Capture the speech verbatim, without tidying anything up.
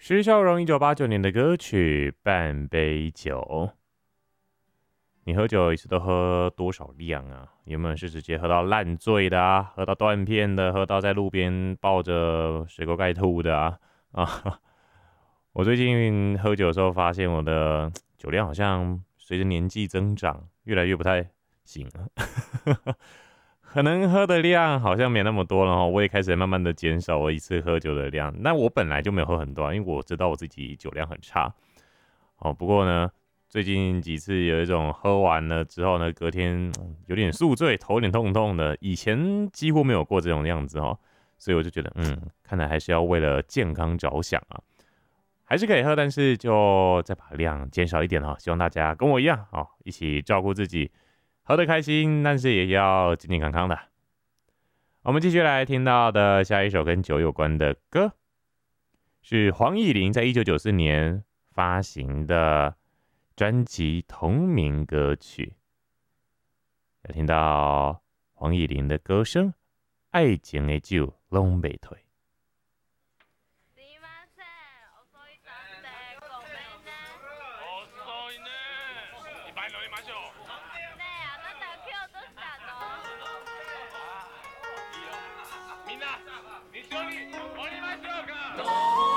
施孝荣一九八九年的歌曲《半杯酒》。你喝酒一次都喝多少量啊？有没有是直接喝到烂醉的啊？喝到断片的？喝到在路边抱着水沟盖吐的啊？啊！我最近喝酒的时候发现，我的酒量好像随着年纪增长越来越不太行了。可能喝的量好像没那么多了哦，我也开始慢慢的减少我一次喝酒的量。那我本来就没有喝很多啊，因为我知道我自己酒量很差。哦，不过呢，最近几次有一种喝完了之后呢，隔天有点宿醉，头有点痛痛的，以前几乎没有过这种样子哦，所以我就觉得，嗯，看来还是要为了健康着想啊，还是可以喝，但是就再把量减少一点哦。希望大家跟我一样哦，一起照顾自己，喝得开心，但是也要健健康康的。我们继续来听到的下一首跟酒有关的歌，是黄义玲在一九九四年发行的专辑同名歌曲。要听到黄义玲的歌声，《爱情的酒拢未退》。 遅いね。いっぱい飲みましょう。